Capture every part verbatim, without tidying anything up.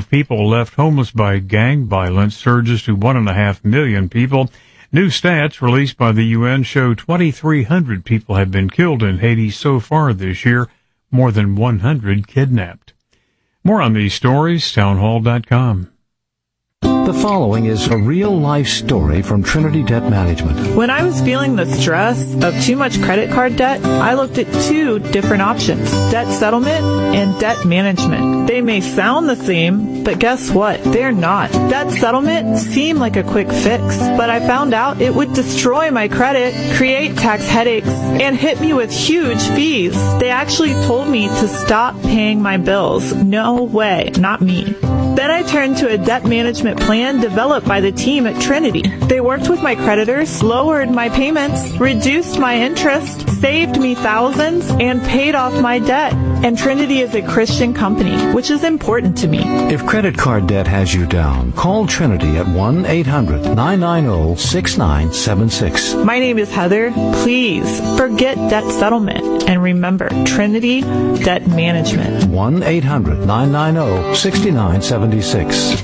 of people left homeless by gang violence surges to one and a half million people. New stats released by the U N show twenty-three hundred people have been killed in Haiti so far this year, more than one hundred kidnapped. More on these stories, townhall dot com. The following is a real-life story from Trinity Debt Management. When I was feeling the stress of too much credit card debt, I looked at two different options, debt settlement and debt management. They may sound the same, but guess what? They're not. Debt settlement seemed like a quick fix, but I found out it would destroy my credit, create tax headaches, and hit me with huge fees. They actually told me to stop paying my bills. No way, not me. Then I turned to a debt management plan developed by the team at Trinity. They worked with my creditors, lowered my payments, reduced my interest, saved me thousands, and paid off my debt. And Trinity is a Christian company, which is important to me. If credit card debt has you down, call Trinity at one eight hundred nine nine zero six nine seven six. My name is Heather. Please forget debt settlement and remember Trinity Debt Management. one eight hundred nine nine zero six nine seven six.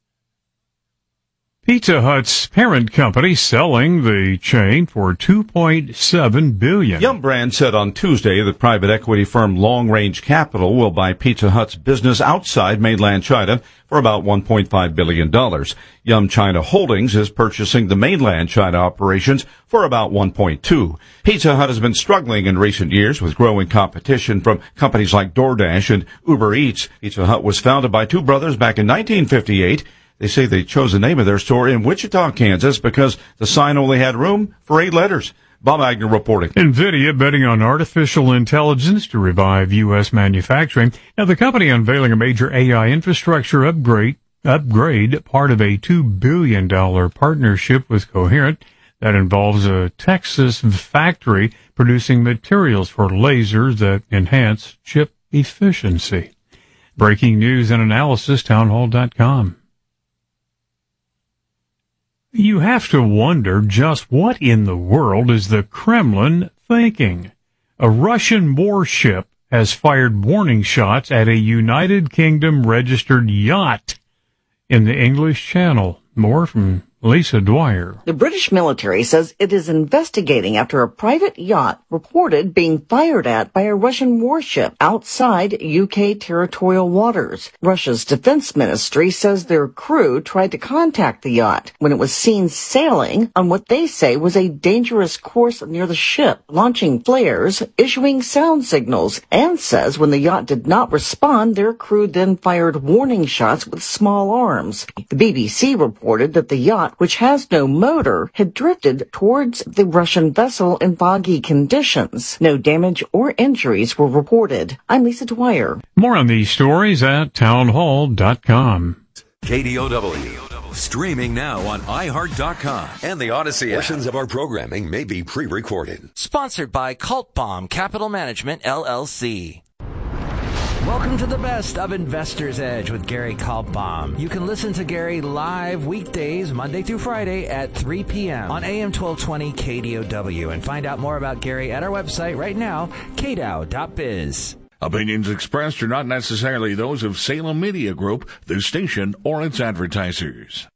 Pizza Hut's parent company selling the chain for two point seven billion dollars. Yum Brand said on Tuesday that private equity firm Long Range Capital will buy Pizza Hut's business outside mainland China for about one point five billion dollars. Yum China Holdings is purchasing the mainland China operations for about one point two. Pizza Hut has been struggling in recent years with growing competition from companies like DoorDash and Uber Eats. Pizza Hut was founded by two brothers back in nineteen fifty-eight. They say they chose the name of their store in Wichita, Kansas, because the sign only had room for eight letters. Bob Agnew reporting. NVIDIA betting on artificial intelligence to revive U S manufacturing. Now, the company unveiling a major A I infrastructure upgrade, upgrade, part of a two billion dollars partnership with Coherent that involves a Texas factory producing materials for lasers that enhance chip efficiency. Breaking news and analysis, townhall dot com. You have to wonder just what in the world is the Kremlin thinking? A Russian warship has fired warning shots at a United Kingdom registered yacht in the English Channel. More from Lisa Dwyer. The British military says it is investigating after a private yacht reported being fired at by a Russian warship outside U K territorial waters. Russia's defense ministry says their crew tried to contact the yacht when it was seen sailing on what they say was a dangerous course near the ship, launching flares, issuing sound signals, and says when the yacht did not respond, their crew then fired warning shots with small arms. The B B C reported that the yacht, which has no motor, had drifted towards the Russian vessel in foggy conditions. No damage or injuries were reported. I'm Lisa Dwyer. More on these stories at townhall dot com. K D O W. Streaming now on i heart dot com and the Odyssey app. Portions of our programming may be pre-recorded. Sponsored by Cult Bomb Capital Management, L L C. Welcome to the best of Investor's Edge with Gary Kaltbaum. You can listen to Gary live weekdays, Monday through Friday at three p.m. on A M twelve twenty K D O W. And find out more about Gary at our website right now, k d o w dot biz. Opinions expressed are not necessarily those of Salem Media Group, the station, or its advertisers.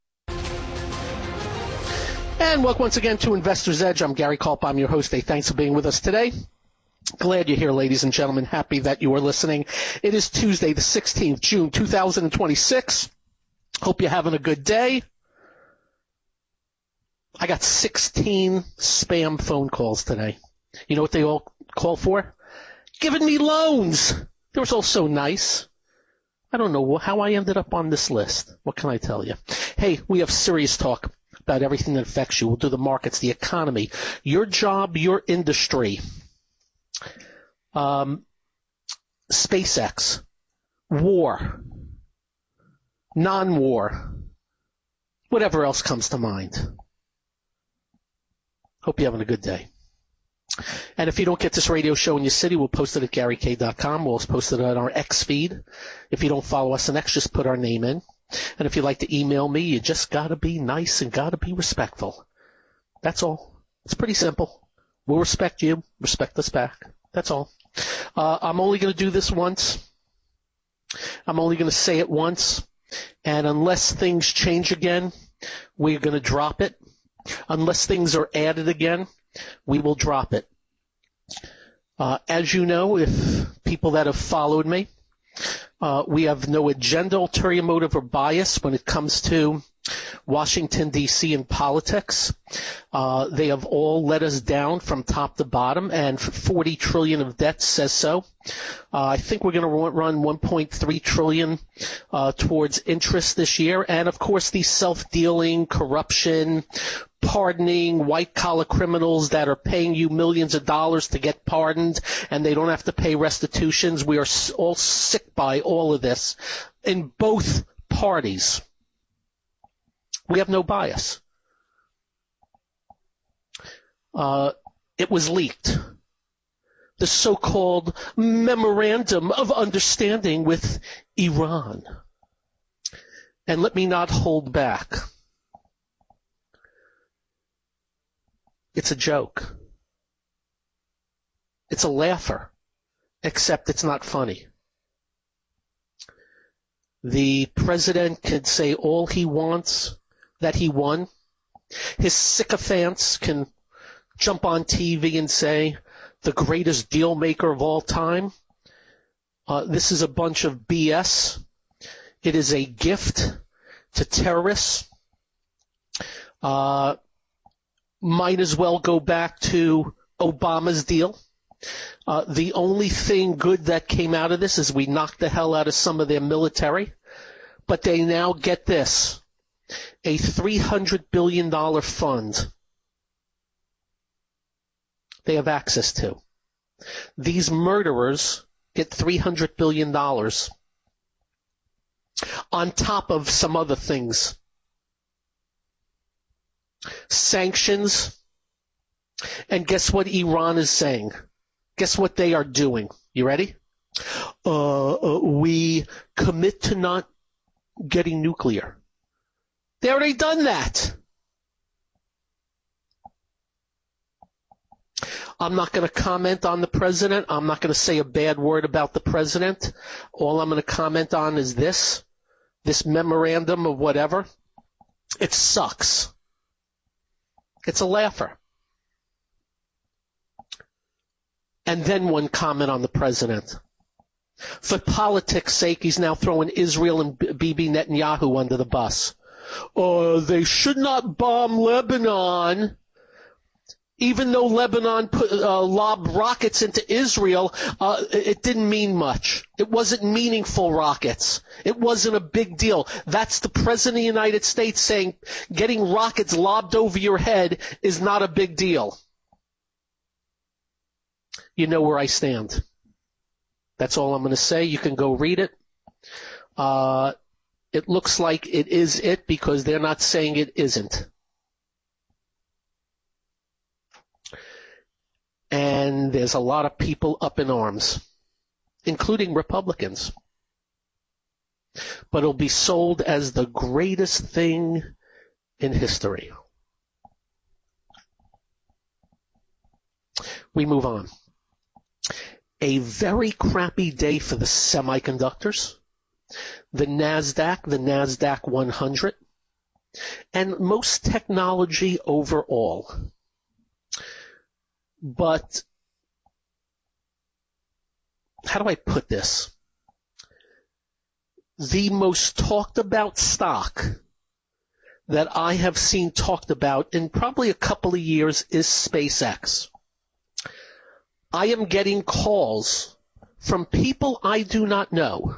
And welcome once again to Investor's Edge. I'm Gary Kaltbaum, your host. Hey, thanks for being with us today. Glad you're here, ladies and gentlemen. Happy that you are listening. It is Tuesday, the sixteenth of June, two thousand twenty-six. Hope you're having a good day. I got sixteen spam phone calls today. You know what they all call for? Giving me loans. They were all so nice. I don't know how I ended up on this list. What can I tell you? Hey, we have serious talk about everything that affects you. We'll do the markets, the economy, your job, your industry. Um, SpaceX, war, non-war, whatever else comes to mind. Hope you're having a good day. And if you don't get this radio show in your city, we'll post it at gary k dot com. We'll also post it on our X feed. If you don't follow us on X, just put our name in. And if you'd like to email me, you just got to be nice and got to be respectful. That's all. It's pretty simple. We'll respect you. Respect us back. That's all. Uh, I'm only going to do this once. I'm only going to say it once. And unless things change again, we're going to drop it. Unless things are added again, we will drop it. Uh, as you know, if people that have followed me, uh, we have no agenda, ulterior motive, or bias when it comes to Washington, D C and politics. Uh, they have all let us down from top to bottom, and forty trillion dollars of debt says so. Uh, I think we're going to run one point three trillion dollars uh, towards interest this year, and of course these self-dealing, corruption, pardoning white-collar criminals that are paying you millions of dollars to get pardoned, and they don't have to pay restitutions. We are all sick by all of this in both parties. We have no bias. Uh, it was leaked. The so-called Memorandum of Understanding with Iran. And let me not hold back. It's a joke. It's a laugher, except it's not funny. The president can say all he wants that he won. His sycophants can jump on T V and say the greatest deal maker of all time. Uh, this is a bunch of B S. It is a gift to terrorists. Uh, might as well go back to Obama's deal. Uh, the only thing good that came out of this is we knocked the hell out of some of their military, but they now get this, a three hundred billion dollars fund they have access to. These murderers get three hundred billion dollars on top of some other things. Sanctions, and guess what Iran is saying? Guess what they are doing? You ready? Uh, uh, we commit to not getting nuclear. They already done that. I'm not going to comment on the president. I'm not going to say a bad word about the president. All I'm going to comment on is this, this memorandum of whatever. It sucks. It's a laugher. And then one comment on the president. For politics' sake, he's now throwing Israel and Bibi Netanyahu under the bus. Uh, they should not bomb Lebanon. Even though Lebanon put, uh, lobbed rockets into Israel, uh, it didn't mean much. It wasn't meaningful rockets. It wasn't a big deal. That's the President of the United States saying getting rockets lobbed over your head is not a big deal. You know where I stand. That's all I'm going to say. You can go read it. Uh, it looks like it is it because they're not saying it isn't. And there's a lot of people up in arms, including Republicans. But it'll be sold as the greatest thing in history. We move on. A very crappy day for the semiconductors, the NASDAQ, the NASDAQ one hundred, and most technology overall. But how do I put this? The most talked about stock that I have seen talked about in probably a couple of years is SpaceX. I am getting calls from people I do not know.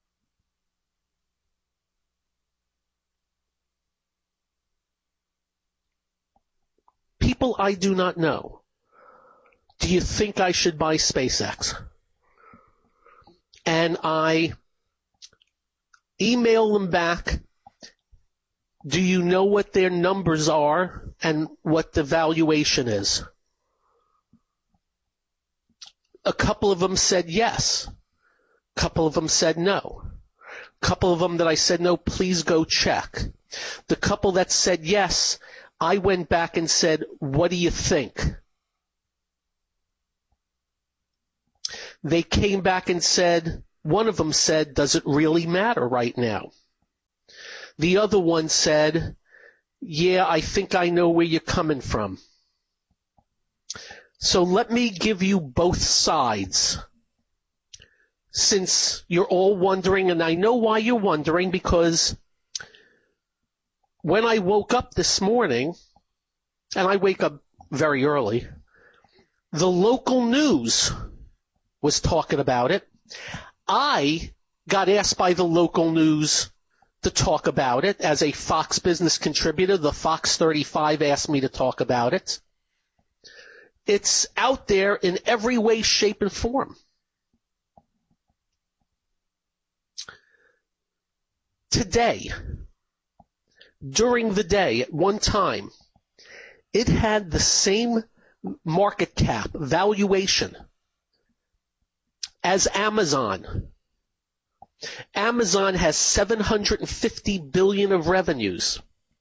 People I do not know. Do you think I should buy SpaceX? And I email them back, do you know what their numbers are and what the valuation is? A couple of them said yes. A couple of them said no. A couple of them that I said no, please go check. The couple that said yes, I went back and said, what do you think? They came back and said, one of them said, does it really matter right now? The other one said, yeah, I think I know where you're coming from. So let me give you both sides. Since you're all wondering, and I know why you're wondering, because when I woke up this morning, and I wake up very early, the local news was talking about it. I got asked by the local news to talk about it as a Fox Business contributor. The Fox thirty-five asked me to talk about it. It's out there in every way, shape, and form. Today, during the day, at one time, it had the same market cap valuation as Amazon. Amazon has seven hundred fifty billion dollars of revenues.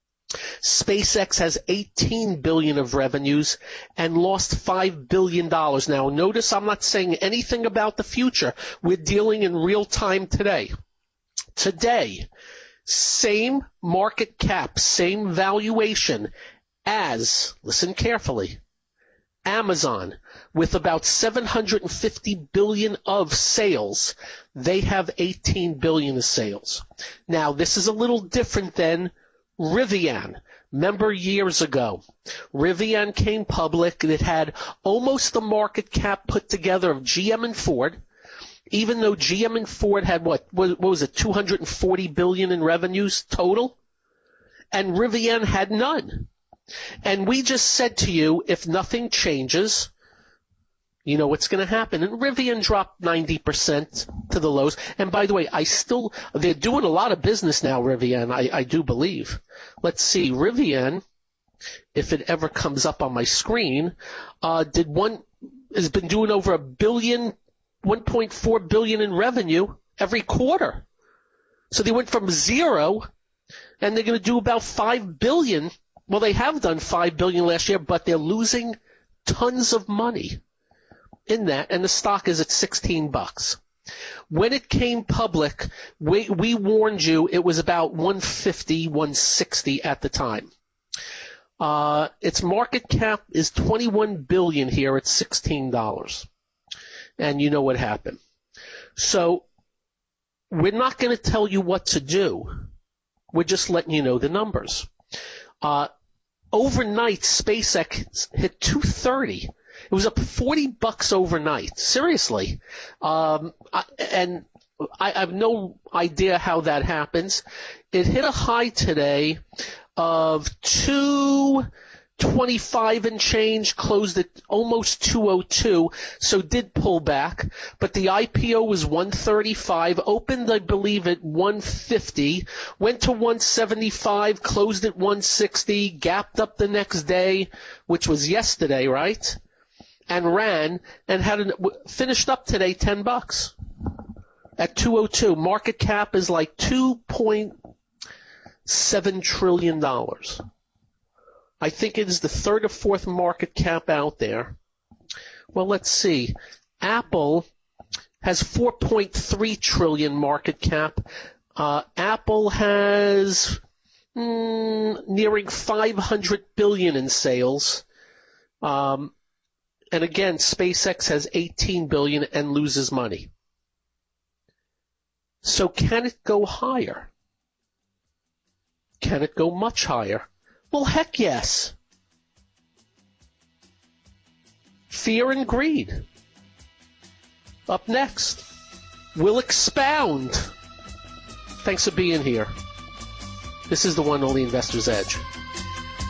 SpaceX has eighteen billion dollars of revenues and lost five billion dollars. Now, notice I'm not saying anything about the future. We're dealing in real time today. Today, same market cap, same valuation as, listen carefully, Amazon, with about seven hundred fifty billion dollars of sales. They have eighteen billion dollars of sales. Now, this is a little different than Rivian. Remember years ago, Rivian came public. It had almost the market cap put together of G M and Ford, even though G M and Ford had what, what was it, two hundred forty billion dollars in revenues total, and Rivian had none. And we just said to you, if nothing changes, you know what's going to happen. And Rivian dropped ninety percent to the lows. And by the way, I still, they're doing a lot of business now, Rivian, I, I do believe. Let's see, Rivian, if it ever comes up on my screen, uh, did one, has been doing over a billion, one point four billion in revenue every quarter. So they went from zero, and they're going to do about five billion. Well, they have done five billion last year, but they're losing tons of money in that, and the stock is at sixteen bucks. When it came public, we, we warned you it was about one fifty, one sixty at the time. Uh, its market cap is twenty-one billion here at sixteen dollars. And you know what happened. So we're not going to tell you what to do. We're just letting you know the numbers. Uh, overnight, SpaceX hit two thirty. It was up forty bucks overnight. Seriously. Um, I, and I, I have no idea how that happens. It hit a high today of two twenty-five and change, closed at almost two oh two, so did pull back. But the I P O was one thirty-five, opened, I believe, at one fifty, went to one seventy-five, closed at one sixty, gapped up the next day, which was yesterday, right? And ran, and had an, finished up today ten bucks at two oh two. Market cap is like two point seven trillion dollars. I think it is the third or fourth market cap out there. Well, let's see. Apple has four point three trillion market cap. Uh, Apple has mm, nearing five hundred billion in sales. Um, and again, SpaceX has eighteen billion and loses money. So can it go higher? Can it go much higher? Well, heck yes. Fear and greed. Up next, we'll expound. Thanks for being here. This is the one only Investor's Edge.